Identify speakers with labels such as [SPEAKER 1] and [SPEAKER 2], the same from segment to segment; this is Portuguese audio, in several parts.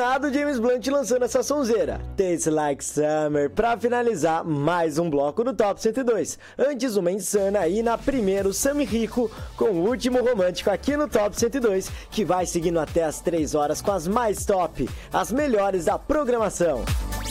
[SPEAKER 1] ligado, James Blunt lançando essa sonzeira, Tastes Like Summer, pra finalizar mais um bloco do Top 102. Antes, uma insana e na primeiro, Sammy Rico com o último romântico aqui no Top 102, que vai seguindo até as 3 horas com as mais top, as melhores da programação.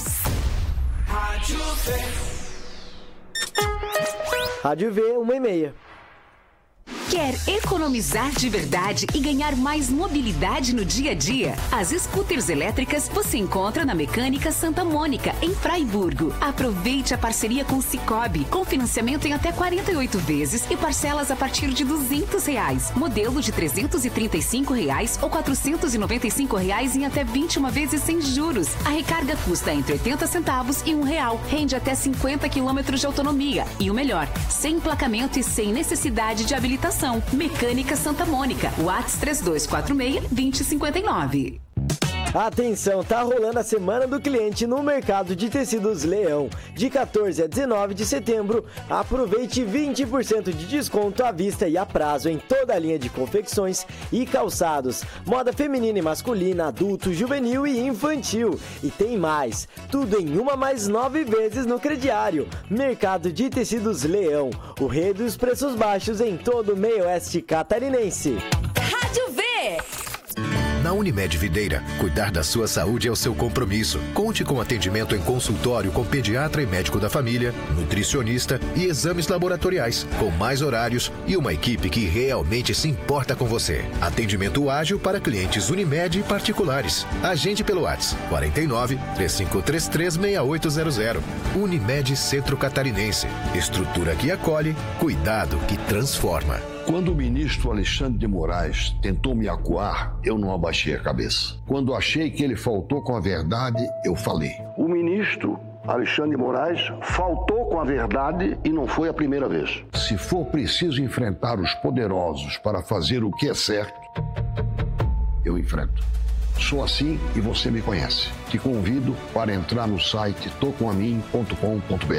[SPEAKER 1] Rádio V, 1h30.
[SPEAKER 2] Quer economizar de verdade e ganhar mais mobilidade no dia a dia? As scooters elétricas você encontra na Mecânica Santa Mônica, em Fraiburgo. Aproveite a parceria com Sicoob, com financiamento em até 48 vezes e parcelas a partir de R$200. Modelo de R$335 ou R$495 em até 21 vezes sem juros. A recarga custa entre 80 centavos e R$1. Rende até 50 quilômetros de autonomia. E o melhor, sem emplacamento e sem necessidade de habilitação. Mecânica Santa Mônica, WhatsApp 3246-2059.
[SPEAKER 1] Atenção, tá rolando a Semana do Cliente no Mercado de Tecidos Leão. De 14 a 19 de setembro, aproveite 20% de desconto à vista e a prazo em toda a linha de confecções e calçados. Moda feminina e masculina, adulto, juvenil e infantil. E tem mais, tudo em uma mais 9 vezes no crediário. Mercado de Tecidos Leão, o rei dos preços baixos em todo o meio-oeste catarinense.
[SPEAKER 2] Rádio V!
[SPEAKER 3] Na Unimed Videira, cuidar da sua saúde é o seu compromisso. Conte com atendimento em consultório com pediatra e médico da família, nutricionista e exames laboratoriais, com mais horários e uma equipe que realmente se importa com você. Atendimento ágil para clientes Unimed e particulares. Agende pelo WhatsApp 49-3533-6800. Unimed Centro Catarinense. Estrutura que acolhe, cuidado que transforma.
[SPEAKER 4] Quando o ministro Alexandre de Moraes tentou me acuar, eu não abaixei a cabeça. Quando achei que ele faltou com a verdade, eu falei. O ministro Alexandre de Moraes faltou com a verdade e não foi a primeira vez. Se for preciso enfrentar os poderosos para fazer o que é certo, eu enfrento. Sou assim e você me conhece. Te convido para entrar no site tocomamin.com.br.